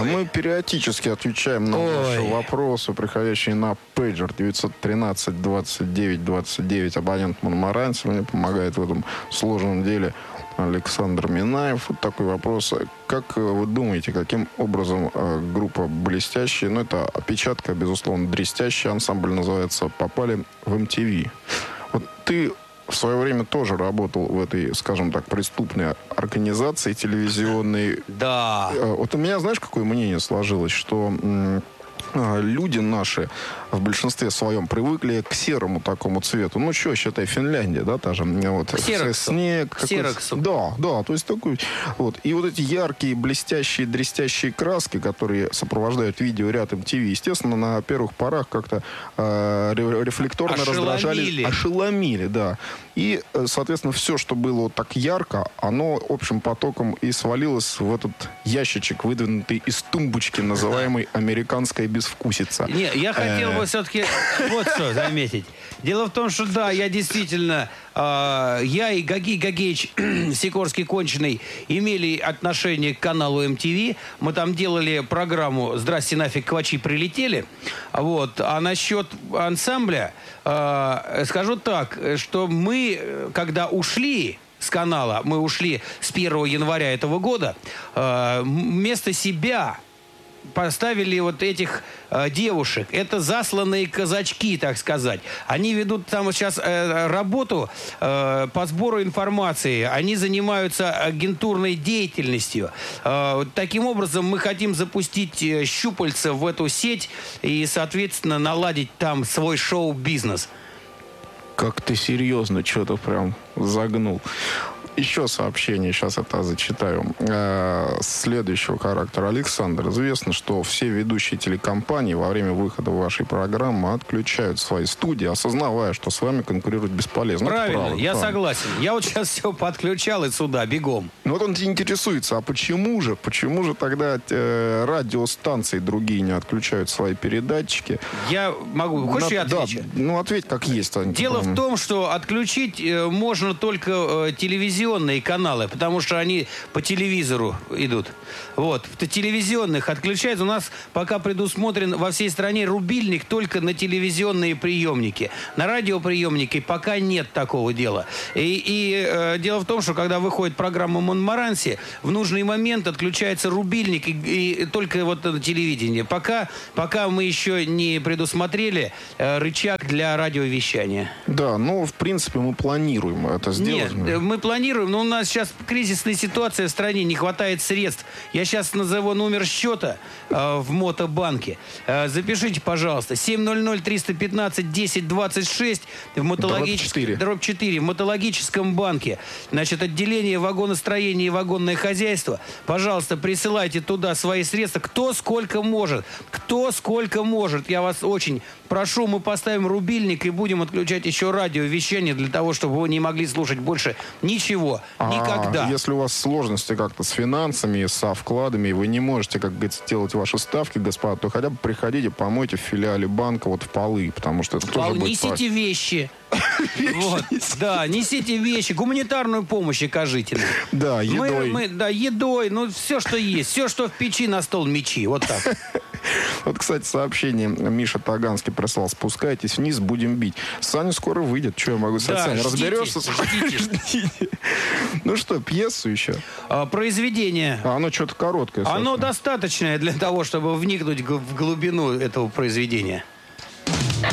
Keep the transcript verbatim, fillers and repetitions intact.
мы периодически отвечаем на Ой. ваши вопросы, приходящие на пейджер девятьсот тринадцать двадцать девять двадцать девять. Абонент Монмаранси. Мне помогает в этом сложном деле Александр Минаев. Вот такой вопрос. Как вы думаете, каким образом э, группа «Блестящие», ну, это опечатка, безусловно, «Дрестящий» ансамбль называется, попали в эм ти ви? Вот ты в свое время тоже работал в этой, скажем так, преступной организации телевизионной. Да. Э, вот у меня, знаешь, какое мнение сложилось, что м, э, люди наши в большинстве своем привыкли к серому такому цвету. Ну, что, считай, Финляндия, да, та же. Вот, ксероксу. Снег. Ксероксу. Да, да, то есть такой... Вот. И вот эти яркие, блестящие, дрестящие краски, которые сопровождают видеоряд эм ти ви, естественно, на первых порах как-то э, рефлекторно Ошеломили. раздражали. Ошеломили, да. И, соответственно, все, что было вот так ярко, оно общим потоком и свалилось в этот ящичек, выдвинутый из тумбочки, называемый «американская безвкусица». Не, я хотел бы все-таки вот что заметить. Дело в том, что да, я действительно, э, я и Гаги Гагеич Сикорский конченый имели отношение к каналу эм ти ви. Мы там делали программу «Здрасте, нафиг, квачи прилетели». Вот. А насчет ансамбля, э, скажу так, что мы, когда ушли с канала, мы ушли с первого января этого года, э, вместо себя поставили вот этих э, девушек. Это засланные казачки, так сказать. Они ведут там сейчас э, работу э, по сбору информации. Они занимаются агентурной деятельностью. Э, таким образом, мы хотим запустить э, щупальца в эту сеть и, соответственно, наладить там свой шоу-бизнес. Как ты серьезно что-то прям загнул. Еще сообщение, сейчас это зачитаю, э, следующего характера. Александр, известно, что все ведущие телекомпании во время выхода вашей программы отключают свои студии, осознавая, что с вами конкурировать бесполезно. Правильно, правда, я правда. согласен. Я вот сейчас все подключал и сюда, бегом. Ну вот он интересуется, а почему же, почему же тогда э, радиостанции другие не отключают свои передатчики? Я могу, хочешь, На- я да, отвечу? ну ответь как есть. Ань, Дело потом. в том, что отключить э, можно только э, телевизионные каналы, потому что они по телевизору идут. Вот. В телевизионных отключают. У нас пока предусмотрен во всей стране рубильник только на телевизионные приемники. На радиоприемники пока нет такого дела. И, и э, дело в том, что когда выходит программа Монмаранси, в нужный момент отключается рубильник и, и только вот это телевидение. Пока, пока мы еще не предусмотрели э, рычаг для радиовещания. Да, ну в принципе мы планируем это сделать. Нет, мы планируем, но у нас сейчас кризисная ситуация в стране, не хватает средств. Я сейчас назову номер счета э, в Мотобанке. Э, запишите, пожалуйста, семь ноль ноль триста пятнадцать десять двадцать шесть в мотологическом, дробь четыре, в мотологическом банке. Значит, отделение вагоностроения и вагонное хозяйство. Пожалуйста, присылайте туда свои средства. Кто сколько может. Кто сколько может. Я вас очень прошу, мы поставим рубильник и будем отключать еще радиовещание для того, чтобы вы не могли слушать больше ничего. Никогда. А если у вас сложности как-то с финансами, со вкладами, и вы не можете, как говорится, делать ваши ставки, господа, то хотя бы приходите, помойте в филиале банка вот в полы, потому что это тоже будет... Несите вещи. Вот. Да, несите вещи, гуманитарную помощь окажите. Да, едой. Мы, мы, да, едой, ну все, что есть. Все, что в печи, на стол мечи. Вот так. Вот, кстати, сообщение Миша Таганский прислал. Спускайтесь вниз, будем бить. Саня скоро выйдет. Что я могу сказать? Да, Саня, ждите, разберешься? ждите. Ждите. Ну что, пьесу еще? А, произведение. А оно что-то короткое. Оно совсем. достаточное для того, чтобы вникнуть в глубину этого произведения.